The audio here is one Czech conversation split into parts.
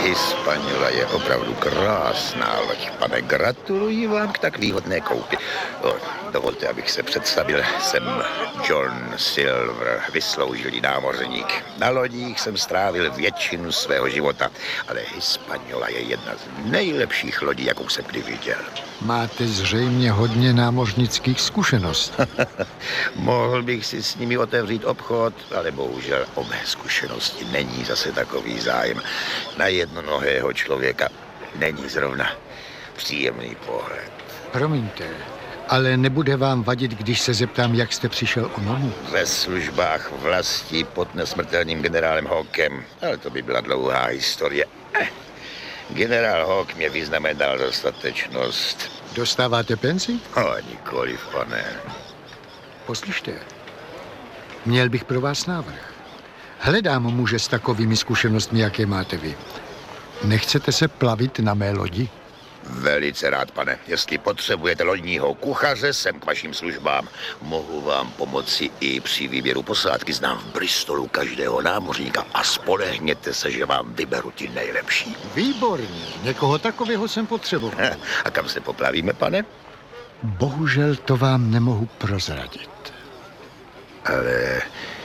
Hispaniola je opravdu krásná loď. Pane, gratuluji vám k tak výhodné koupi. Dovolte, abych se představil. Jsem John Silver, vysloužilý námořník. Na lodích jsem strávil většinu svého života, ale Hispaniola je jedna z nejlepších lodí, jakou jsem kdy viděl. Máte zřejmě hodně námořnických zkušeností. Mohl bych si s nimi otevřít obchod, ale bohužel o mé zkušenosti není zase takový zájem. Na jednonohého člověka není zrovna příjemný pohled. Promiňte, ale nebude vám vadit, když se zeptám, jak jste přišel o nohu? Ve službách vlasti pod nesmrtelným generálem Hawkem, ale to by byla dlouhá historie. Generál Hawk mě vyznamenal za statečnost. Dostáváte penzi? Nikoliv, pane. Poslyšte, měl bych pro vás návrh. Hledám muže s takovými zkušenostmi, jaké máte vy. Nechcete se plavit na mé lodi? Velice rád, pane. Jestli potřebujete lodního kuchaře, jsem k vašim službám. Mohu vám pomoci i při výběru posádky. Znám v Bristolu každého námořníka a spolehněte se, že vám vyberu ty nejlepší. Výborně, někoho takového jsem potřeboval. A kam se poplavíme, pane? Bohužel to vám nemohu prozradit. Ale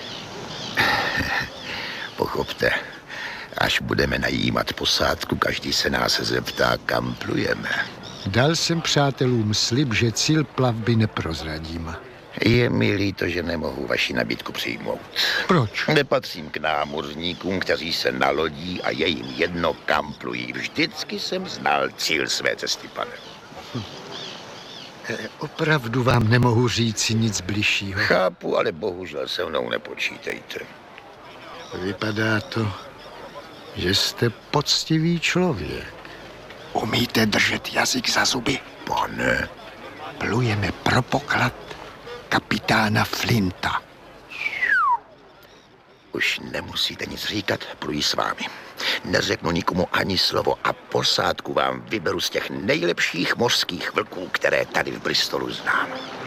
pochopte, až budeme najímat posádku, každý se nás zeptá, kam plujeme. Dal jsem přátelům slib, že cíl plavby neprozradím. Je mi líto, že nemohu vaši nabídku přijmout. Proč? Nepatřím k námořníkům, kteří se nalodí a je jim jedno, kam plují. Vždycky jsem znal cíl své cesty, pane. Opravdu vám nemohu říct nic bližšího. Chápu, ale bohužel se mnou nepočítejte. Vypadá to, že jste poctivý člověk. Umíte držet jazyk za zuby? Pane. Plujeme pro poklad kapitána Flinta. Už nemusíte nic říkat, pluji s vámi. Neřeknu nikomu ani slovo a posádku vám vyberu z těch nejlepších mořských vlků, které tady v Bristolu znám.